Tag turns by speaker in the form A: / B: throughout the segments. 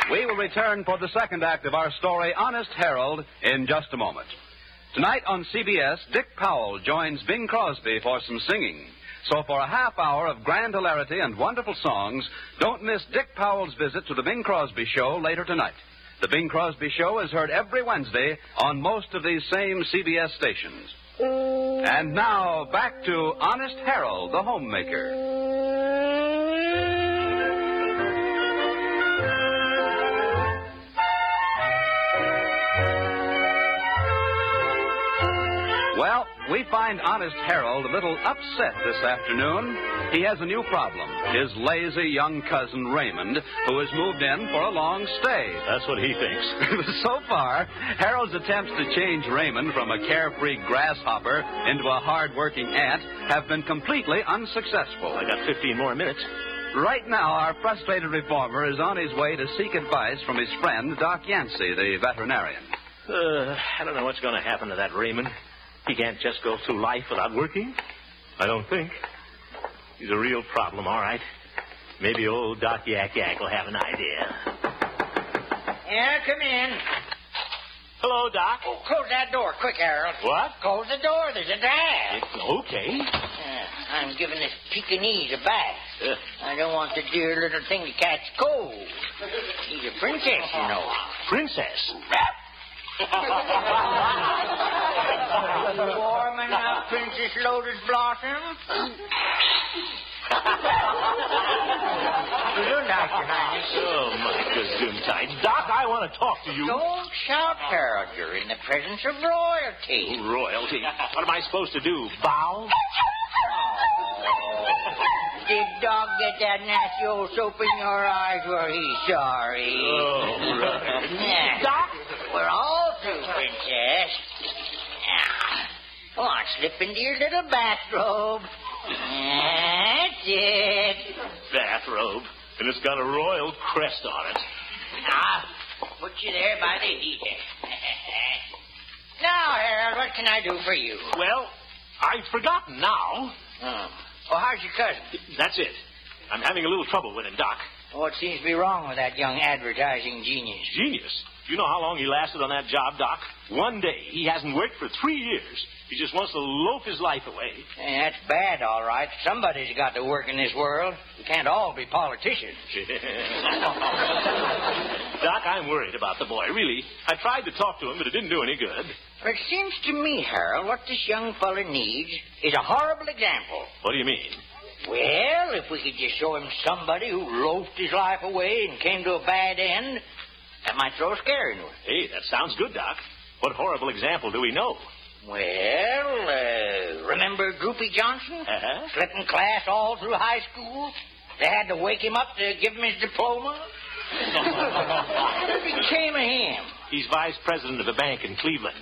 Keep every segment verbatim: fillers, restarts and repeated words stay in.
A: We will return for the second act of our story, Honest Harold, in just a moment. Tonight on C B S, Dick Powell joins Bing Crosby for some singing. So for a half hour of grand hilarity and wonderful songs, don't miss Dick Powell's visit to the Bing Crosby Show later tonight. The Bing Crosby Show is heard every Wednesday on most of these same C B S stations. And now, back to Honest Harold, the homemaker. Well, we find Honest Harold a little upset this afternoon. He has a new problem. His lazy young cousin, Raymond, who has moved in for a long stay.
B: That's what he thinks.
A: So far, Harold's attempts to change Raymond from a carefree grasshopper into a hard-working ant have been completely unsuccessful.
B: I got fifteen more minutes.
A: Right now, our frustrated reformer is on his way to seek advice from his friend, Doc Yancey, the veterinarian.
B: Uh, I don't know what's going to happen to that Raymond. He can't just go through life without working. I don't think. He's a real problem, all right. Maybe old Doc Yak Yak will have an idea.
C: Yeah, come in.
B: Hello, Doc.
C: Oh, close that door quick, Harold.
B: What?
C: Close the door. There's a draft.
B: It's okay.
C: Yeah, I'm giving this Pekingese a bath.
B: Uh,
C: I don't want the dear little thing to catch cold. She's a princess, you know.
B: Princess?
C: Warm enough, Princess Lotus Blossom? Good night, Your Highness.
B: Oh, my gesundheit. Doc, I want to talk to you.
C: Don't shout, Harold. You're in the presence of royalty.
B: Royalty. What am I supposed to do? Bow?
C: Did Dog get that nasty old soap in your eyes? Well, he's sorry.
B: Oh, right.
C: Yeah.
B: Doc?
C: We're all through, Princess. Now, go on, slip into your little bathrobe. That's it.
B: Bathrobe. And it's got a royal crest on it.
C: Now, put you there by the heater. Now, Harold, what can I do for you?
B: Well, I've forgotten now.
C: Oh. Oh, how's your cousin?
B: That's it. I'm having a little trouble with him, Doc.
C: What seems to be wrong with that young advertising genius?
B: Genius. Do you know how long he lasted on that job, Doc? One day. He hasn't worked for three years. He just wants to loaf his life away.
C: Hey, that's bad, all right. Somebody's got to work in this world. We can't all be politicians.
B: Doc, I'm worried about the boy, really. I tried to talk to him, but it didn't do any good.
C: But it seems to me, Harold, what this young fella needs is a horrible example.
B: What do you mean?
C: Well, if we could just show him somebody who loafed his life away and came to a bad end, that might throw a scare into him.
B: Hey, that sounds good, Doc. What horrible example do we know?
C: Well, uh, remember Droopy Johnson?
B: Uh-huh.
C: Slipping class all through high school? They had to wake him up to give him his diploma. What became of him?
B: He's vice president of a bank in Cleveland.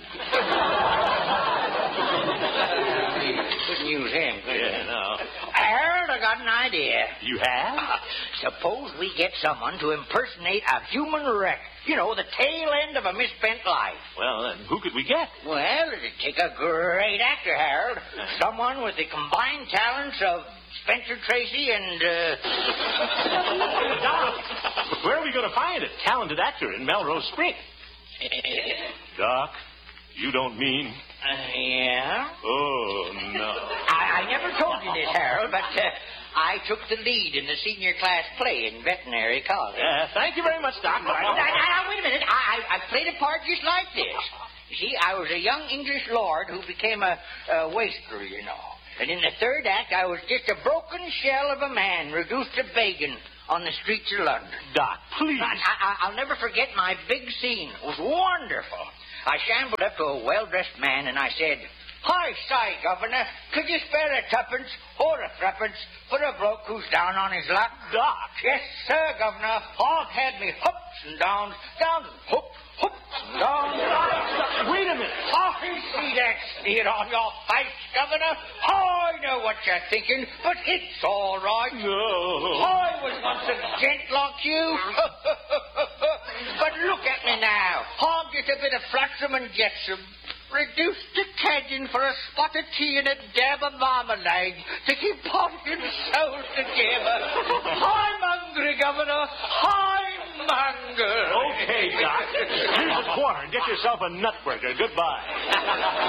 C: Couldn't use him, could
B: Yeah,
C: you?
B: no.
C: Harold, I got an idea.
B: You have?
C: Suppose we get someone to impersonate a human wreck. You know, the tail end of a misspent life.
B: Well, then, who could we get?
C: Well, it'd take a great actor, Harold. Someone with the combined talents of Spencer Tracy and, uh...
B: Doc, where are we going to find a talented actor in Melrose Spring? Doc, you don't mean...
C: Uh, yeah?
B: Oh, no.
C: I, I never told you this, Harold, but uh, I took the lead in the senior class play in veterinary college.
B: Uh, thank you very much, Doc.
C: Now, now, now, wait a minute. I, I, I played a part just like this. You see, I was a young English lord who became a, a wastrel, you know. And in the third act, I was just a broken shell of a man reduced to begging on the streets of London.
B: Doc, please.
C: I, I, I'll never forget my big scene. It was wonderful. I shambled up to a well-dressed man and I said, "Hi, say, Governor, could you spare a tuppence or a threepence for a bloke who's down on his luck?"
B: Doc.
C: "Yes, sir, Governor. Hog had me hoops and downs, downs and hoop, hoops and downs."
B: Wait a minute.
C: Oh, you see that sneer on your face, Governor? I know what you're thinking, but it's all right.
B: No.
C: I was once a gent like you. But look at me now. I'm just a bit of flotsam and jetsam. Reduced to cadging for a spot of tea and a dab of marmalade to keep body and soul together. I'm hungry, Governor. I'm hungry. hunger.
B: Okay, Doc. Here's a quarter. Get yourself a nut burger. Goodbye.